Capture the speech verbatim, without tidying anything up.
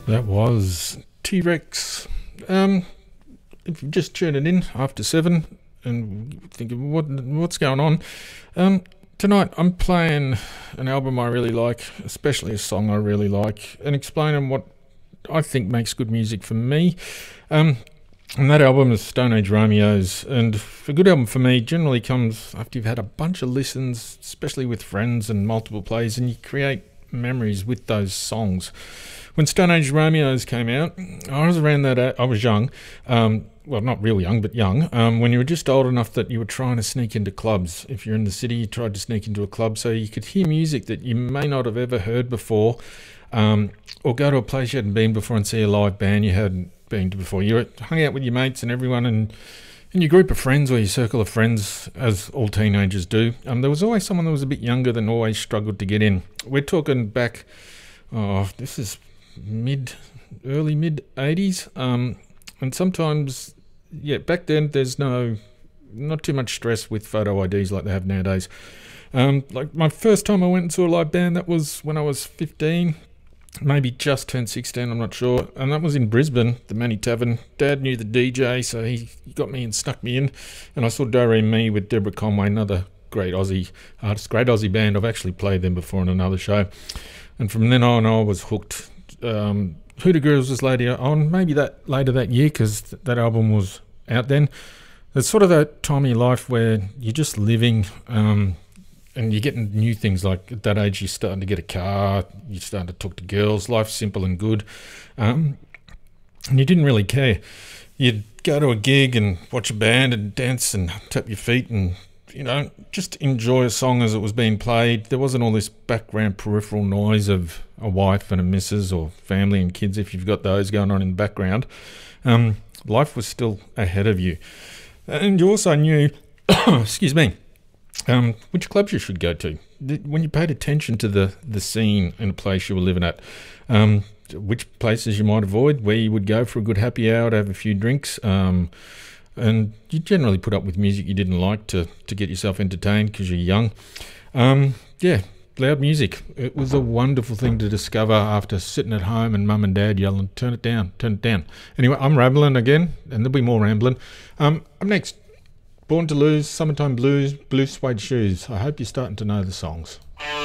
That was T-Rex. Um, if you're just tuning in after seven and thinking, what what's going on? Um, tonight I'm playing an album I really like, especially a song I really like, and explaining what I think makes good music for me. Um, and that album is Stone Age Romeos, and a good album for me generally comes after you've had a bunch of listens, especially with friends and multiple plays, and you create memories with those songs. When Stone Age Romeos came out, I was around that, uh, I was young, um, well, not real young, but young, um, when you were just old enough that you were trying to sneak into clubs. If you're in the city, you tried to sneak into a club so you could hear music that you may not have ever heard before, um, or go to a place you hadn't been before and see a live band you hadn't been to before. You were, hung out with your mates and everyone, and in your group of friends or your circle of friends, as all teenagers do, um, there was always someone that was a bit younger that always struggled to get in. We're talking back, oh, this is mid, early mid eighties, um, and sometimes, yeah, back then there's no, not too much stress with photo I Ds like they have nowadays. Um, like my first time I went and saw a live band, that was when I was fifteen, maybe just turned sixteen, I'm not sure, and that was in Brisbane, the Manny Tavern. Dad knew the D J, so he got me and stuck me in, and I saw Do Re Mi with Deborah Conway, another great Aussie artist, great Aussie band. I've actually played them before on another show, and from then on I was hooked. Um, Hoodoo Girls was later on, maybe that later that year, because th- that album was out then. It's sort of that time of your life where you're just living, um, and you're getting new things. Like at that age, you're starting to get a car, you're starting to talk to girls, life's simple and good, um, and you didn't really care. You'd go to a gig and watch a band and dance and tap your feet and, you know, just enjoy a song as it was being played. There wasn't all this background peripheral noise of a wife and a missus or family and kids, if you've got those going on in the background. Um, life was still ahead of you. And you also knew, excuse me, um, which clubs you should go to. When you paid attention to the, the scene in a place you were living at, um, which places you might avoid, where you would go for a good happy hour to have a few drinks, um, and you generally put up with music you didn't like to, to get yourself entertained because you're young. Um, yeah, loud music. It was a wonderful thing to discover after sitting at home and mum and dad yelling, turn it down, turn it down. Anyway, I'm rambling again, and there'll be more rambling. Um, up next, Born to Lose, Summertime Blues, Blue Suede Shoes. I hope you're starting to know the songs.